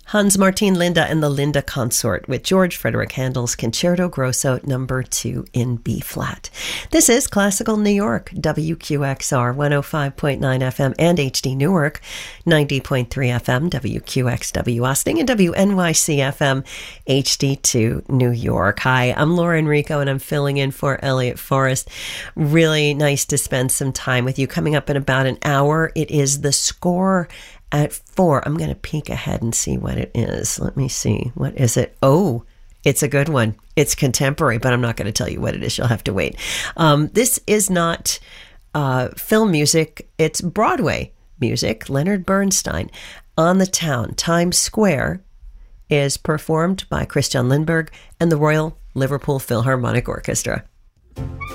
Hans Martin Linde and the Linde Consort with George Frederick Handel's Concerto Grosso No. 2 in B-flat. This is Classical New York, WQXR 105.9 FM and HD Newark, 90.3 FM, WQXW Austin, and WNYC FM, HD2 New York. Hi, I'm Laura Enrico, and I'm filling in for Elliot Forrest. Really nice to spend some time with you. Coming up in about an hour, it is the score at 4. I'm going to peek ahead and see what it is. Let me see. What is it? Oh, it's a good one. It's contemporary, but I'm not going to tell you what it is. You'll have to wait. This is not film music. It's Broadway music. Leonard Bernstein, On the Town, Times Square, is performed by Christian Lindbergh and the Royal Liverpool Philharmonic Orchestra.